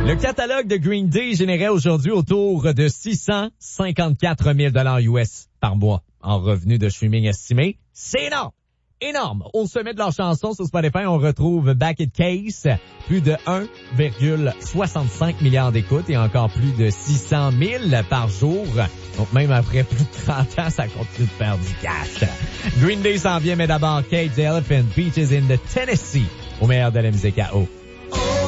Le catalogue de Green Day générait aujourd'hui autour de 654 000 $ US par mois en revenus de streaming estimés. C'est énorme! Énorme! Au sommet de leur chanson sur Spotify, on retrouve Back in Case, plus de 1,65 milliard d'écoutes et encore plus de 600 000 par jour. Donc même après plus de 30 ans, ça continue de faire du cash. Green Day s'en vient, mais d'abord Cage the Elephant, Beaches in the Tennessee, au meilleur de la musique à eau.